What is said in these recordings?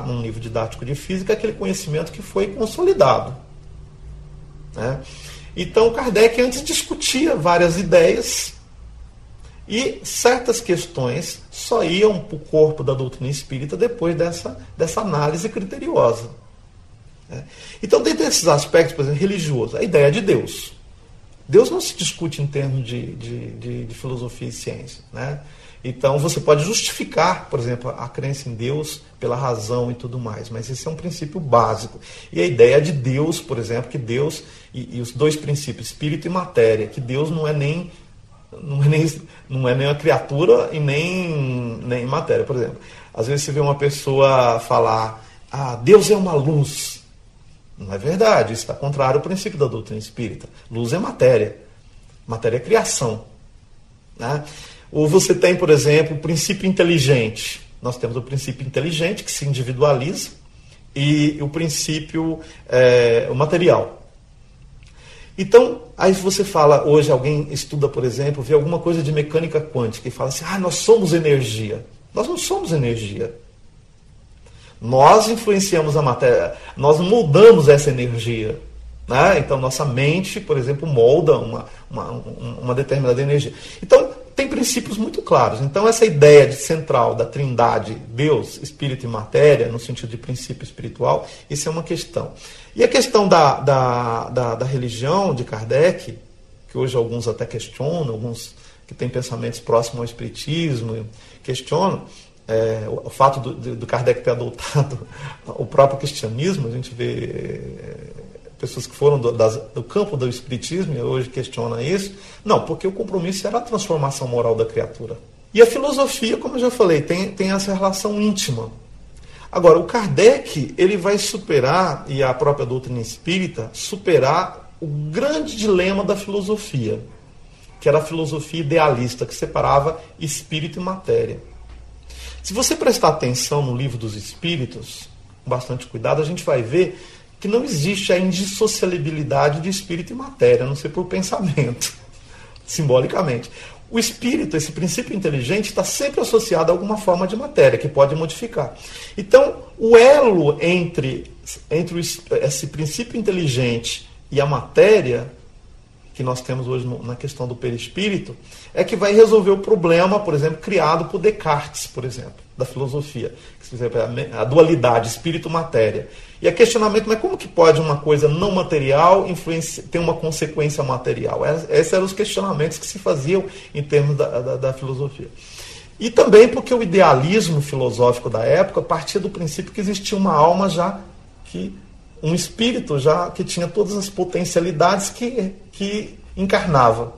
num livro didático de física aquele conhecimento que foi consolidado, né? Então Kardec antes discutia várias ideias e certas questões só iam para o corpo da doutrina espírita depois dessa análise criteriosa, né? Então, dentro desses aspectos, por exemplo, religioso, a ideia de Deus. Deus não se discute em termos de filosofia e ciência, né? Então, você pode justificar, por exemplo, a crença em Deus pela razão e tudo mais, mas esse é um princípio básico. E a ideia de Deus, por exemplo, que Deus, e os dois princípios, espírito e matéria, que Deus não é nem uma criatura e nem matéria. Por exemplo, às vezes você vê uma pessoa falar, Deus é uma luz. Não é verdade, isso está contrário ao princípio da doutrina espírita. Luz é matéria, matéria é criação, né? Ou você tem, por exemplo, o princípio inteligente. Nós temos o princípio inteligente, que se individualiza, e o princípio o material. Então, aí você fala, hoje alguém estuda, por exemplo, vê alguma coisa de mecânica quântica e fala assim, nós somos energia. Nós não somos energia. Nós influenciamos a matéria, nós moldamos essa energia, né? Então, nossa mente, por exemplo, molda uma determinada energia. Então, tem princípios muito claros. Então, essa ideia central da trindade, Deus, Espírito e Matéria, no sentido de princípio espiritual, isso é uma questão. E a questão da religião de Kardec, que hoje alguns até questionam, alguns que têm pensamentos próximos ao espiritismo questionam, o fato do Kardec ter adotado o próprio cristianismo. A gente vê pessoas que foram do campo do espiritismo e hoje questionam isso. Não, porque o compromisso era a transformação moral da criatura. E a filosofia, como eu já falei, tem essa relação íntima. Agora, o Kardec, ele vai superar, e a própria doutrina espírita, superar o grande dilema da filosofia, que era a filosofia idealista, que separava espírito e matéria. Se você prestar atenção no Livro dos Espíritos, com bastante cuidado, a gente vai ver que não existe a indissociabilidade de espírito e matéria, a não ser por pensamento, simbolicamente. O espírito, esse princípio inteligente, está sempre associado a alguma forma de matéria, que pode modificar. Então, o elo entre esse princípio inteligente e a matéria, que nós temos hoje na questão do perispírito, é que vai resolver o problema, por exemplo, criado por Descartes, por exemplo, da filosofia. A dualidade, espírito-matéria. E a questionamento, mas como que pode uma coisa não material ter uma consequência material? Esses eram os questionamentos que se faziam em termos da filosofia. E também porque o idealismo filosófico da época partia do princípio que existia uma alma já, um espírito já que tinha todas as potencialidades que encarnava.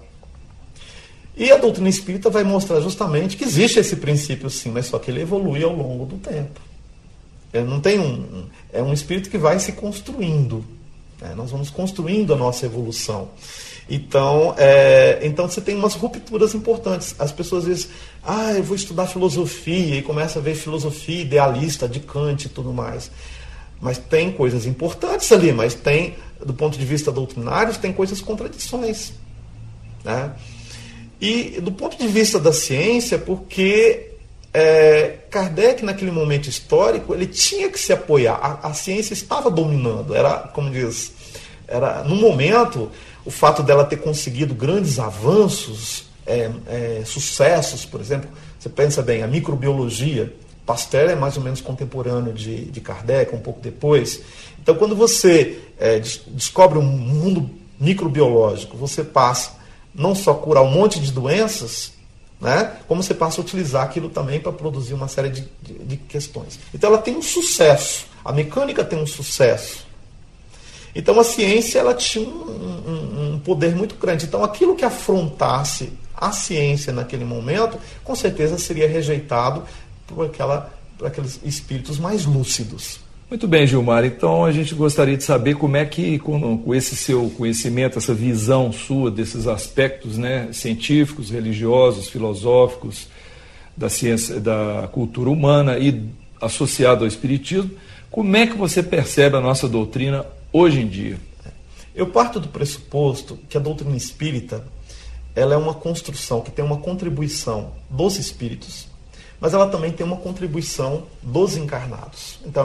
E a doutrina espírita vai mostrar justamente que existe esse princípio sim, mas só que ele evolui ao longo do tempo. Ele não tem é um espírito que vai se construindo. Nós vamos construindo a nossa evolução. Então você tem umas rupturas importantes. As pessoas dizem, eu vou estudar filosofia, e começa a ver filosofia idealista de Kant e tudo mais. Mas tem coisas importantes ali, mas tem, do ponto de vista doutrinário, tem coisas contradições, né? E do ponto de vista da ciência, porque Kardec, naquele momento histórico, ele tinha que se apoiar. A ciência estava dominando. Era, como diz, no momento, o fato dela ter conseguido grandes avanços, sucessos, por exemplo, você pensa bem, a microbiologia. Pasteur é mais ou menos contemporâneo de Kardec, um pouco depois. Então, quando você descobre um mundo microbiológico, você passa não só a curar um monte de doenças, né, como você passa a utilizar aquilo também para produzir uma série de questões. Então, ela tem um sucesso. A mecânica tem um sucesso. Então, a ciência ela tinha um poder muito grande. Então, aquilo que afrontasse a ciência naquele momento, com certeza seria rejeitado por aqueles espíritos mais lúcidos. Muito bem, Gilmar. Então a gente gostaria de saber como é que, com esse seu conhecimento, essa visão sua desses aspectos, né, científicos, religiosos, filosóficos, da ciência, da cultura humana e associado ao espiritismo, como é que você percebe a nossa doutrina hoje em dia? Eu parto do pressuposto que a doutrina espírita ela é uma construção que tem uma contribuição dos espíritos, mas ela também tem uma contribuição dos encarnados. Então,